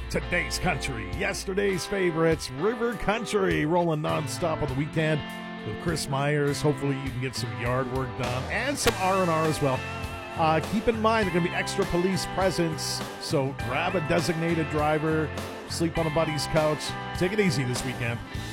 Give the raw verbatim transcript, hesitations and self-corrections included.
Today's country, yesterday's favorites, River Country, rolling nonstop on the weekend with Chris Myers. Hopefully you can get some yard work done and some R and R as well. Uh, keep in mind, there are going to be extra police presence, so grab a designated driver, sleep on a buddy's couch. Take it easy this weekend.